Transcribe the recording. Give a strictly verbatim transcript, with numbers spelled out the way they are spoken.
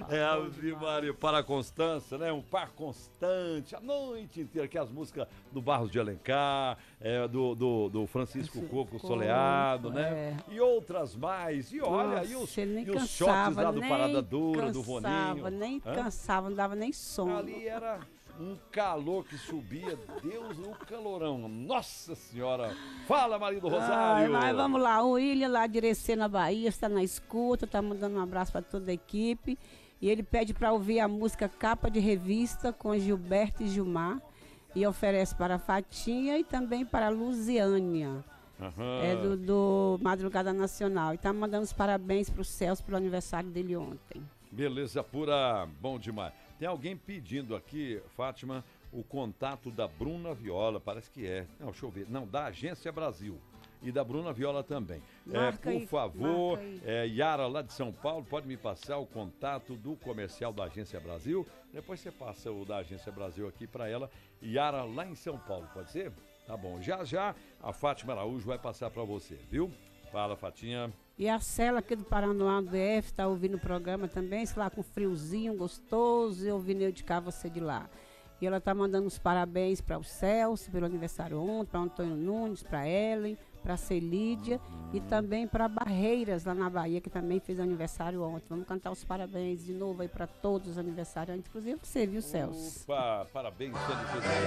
É, Ave Maria, para a Constância, né? Um par constante, a noite inteira, que as músicas do Barros de Alencar, é, do, do, do Francisco Coco Soleado, né? É. E outras mais. E olha, Nossa, e os, ele nem e os cansava, shots lá do nem Parada Dura, do cansava, Voninho. Nem Hã? cansava, não dava nem sono. Ali era um calor que subia, Deus, o calorão. Nossa Senhora! Fala, Maria do Rosário! Ai, mas vamos lá, o William lá de Irecê, na Bahia, está na escuta, está mandando um abraço para toda a equipe. E ele pede para ouvir a música Capa de Revista com Gilberto e Gilmar. E oferece para a Fatinha e também para a Luziânia. Aham. É do, do Madrugada Nacional. E está mandando os parabéns para o Celso pelo aniversário dele ontem. Beleza pura, bom demais. Tem alguém pedindo aqui, Fátima, o contato da Bruna Viola, parece que é. Não, deixa eu ver. Não, da Agência Brasil. E da Bruna Viola também. Marca é, por aí, favor, marca aí. é, Yara lá de São Paulo, pode me passar o contato do comercial da Agência Brasil? Depois você passa o da Agência Brasil aqui para ela. Yara lá em São Paulo, pode ser? Tá bom. Já já a Fátima Araújo vai passar para você, viu? Fala, Fatinha. E a Cela aqui do Paranoá do D F está ouvindo o programa também, sei lá, com friozinho gostoso, e ouvindo eu de cá, você de lá. E ela está mandando os parabéns para o Celso pelo aniversário ontem, para o Antônio Nunes, para Ellen, para a Celídia uhum. e também para Barreiras, lá na Bahia, que também fez aniversário ontem. Vamos cantar os parabéns de novo aí para todos os aniversariantes, inclusive você, viu, Celso? Opa, parabéns, Celso.